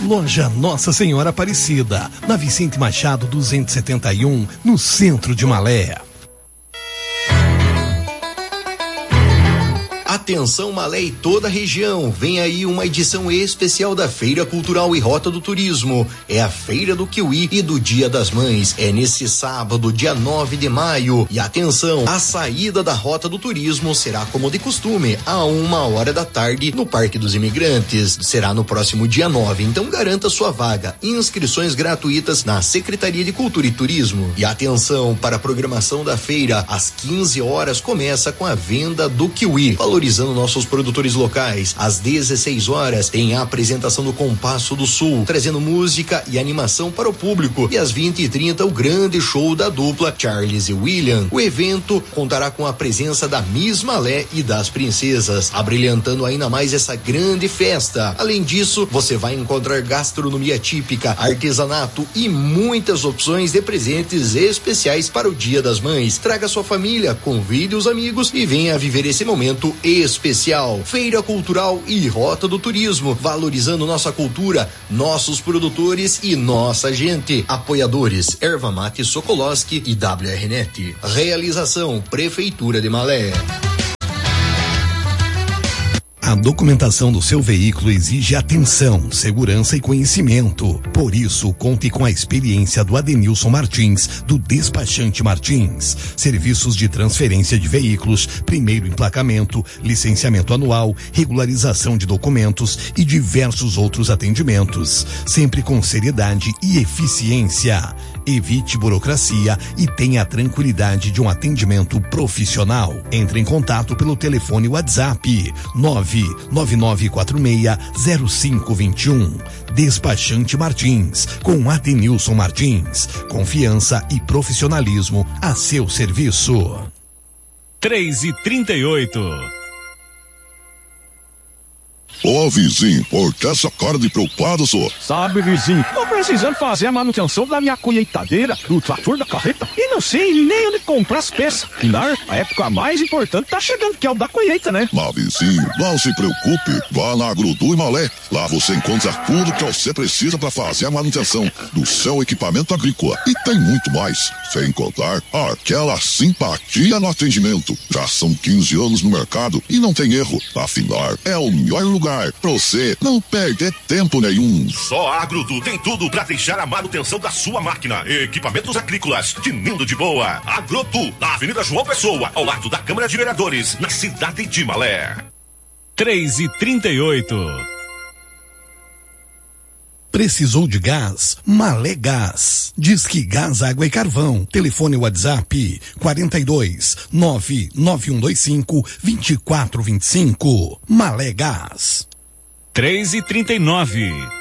Loja Nossa Senhora Aparecida, na Vicente Machado 271, no centro de Malé. Atenção Malé e toda a região, vem aí uma edição especial da Feira Cultural e Rota do Turismo. É a Feira do Kiwi e do Dia das Mães. É nesse sábado, dia 9 de maio. E atenção, a saída da Rota do Turismo será como de costume, a 1h da tarde, no Parque dos Imigrantes. Será no próximo dia 9, então garanta sua vaga. Inscrições gratuitas na Secretaria de Cultura e Turismo. E atenção, para a programação da feira, às 15 horas começa com a venda do Kiwi, valorizando nossos produtores locais. Às 16 horas tem a apresentação do Compasso do Sul, trazendo música e animação para o público. E às 20h30 o grande show da dupla Charles e William. O evento contará com a presença da Miss Malé e das princesas, abrilhantando ainda mais essa grande festa. Além disso, você vai encontrar gastronomia típica, artesanato e muitas opções de presentes especiais para o Dia das Mães. Traga sua família, convide os amigos e venha viver esse momento especial. Feira Cultural e Rota do Turismo, valorizando nossa cultura, nossos produtores e nossa gente. Apoiadores: Erva Mate Sokolowski e WRNet. Realização: Prefeitura de Malé. A documentação do seu veículo exige atenção, segurança e conhecimento. Por isso, conte com a experiência do Adenilson Martins, do Despachante Martins. Serviços de transferência de veículos, primeiro emplacamento, licenciamento anual, regularização de documentos e diversos outros atendimentos. Sempre com seriedade e eficiência. Evite burocracia e tenha a tranquilidade de um atendimento profissional. Entre em contato pelo telefone WhatsApp 999460521. Despachante Martins, com Adenilson Martins. Confiança e profissionalismo a seu serviço. 3h38. Ô vizinho, por que essa cara de preocupado, senhor? Sabe, vizinho, tô precisando fazer a manutenção da minha colheitadeira, do trator, da carreta, e não sei nem onde comprar as peças. Afinal, a época mais importante tá chegando, que é o da colheita, né? Mas vizinho, não se preocupe, vá na Agrodu e Malé. Lá você encontra tudo que você precisa para fazer a manutenção do seu equipamento agrícola. E tem muito mais, sem contar aquela simpatia no atendimento. Já são 15 anos no mercado e não tem erro. Afinal, é o melhor lugar pra você não perder tempo nenhum. Só a Agrodu tem tudo pra deixar a manutenção da sua máquina. Equipamentos agrícolas de Nindo de Boa. Agrodu, na Avenida João Pessoa, ao lado da Câmara de Vereadores, na cidade de Malé. 3h38. Precisou de gás? Malé Gás. Disque Gás, Água e Carvão. Telefone WhatsApp 42 99125 2425. Malé Gás. 3h39.